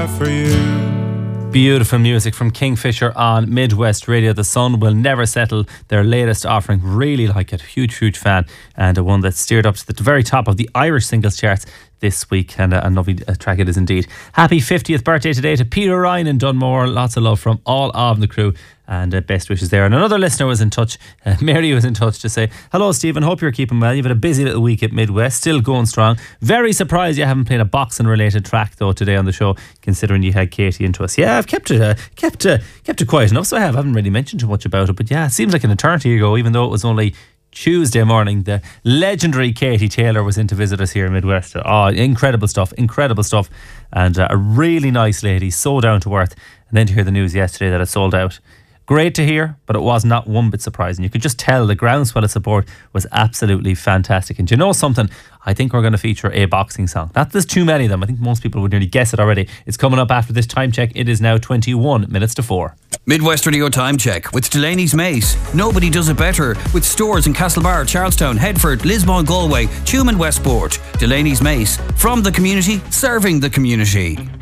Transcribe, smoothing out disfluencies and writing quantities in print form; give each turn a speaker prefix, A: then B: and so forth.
A: For you.
B: Beautiful music from Kingfisher on Midwest Radio. The Sun Will Never Settle, their latest offering. Really like it. Huge fan. And one that steered up to the very top of the Irish singles charts this week, and a lovely track it is indeed. Happy 50th birthday today to Peter Ryan in Dunmore. Lots of love from all of the crew, and best wishes there. And another listener was in touch, Mary was in touch to say, hello Stephen, hope you're keeping well. You've had a busy little week at Midwest, still going strong. Very surprised you haven't played a boxing related track though today on the show, considering you had Katie into us. Yeah, I've kept it quiet enough, so I haven't really mentioned too much about it, but yeah, it seems like an eternity ago, even though it was only Tuesday morning. The legendary Katie Taylor was in to visit us here in Midwest. Oh, incredible stuff, and a really nice lady, so down to earth. And then to hear the news yesterday that it sold out. Great to hear, but it was not one bit surprising. You could just tell the groundswell of support was absolutely fantastic. And do you know something? I think we're going to feature a boxing song. Not there's too many of them. I think most people would nearly guess it already. It's coming up after this time check. It is now 21 minutes to 4.
C: Midwest Radio Time Check with Delaney's Mace. Nobody does it better, with stores in Castlebar, Charlestown, Headford, Lismore, Galway, Tuam and Westport. Delaney's Mace, from the community, serving the community.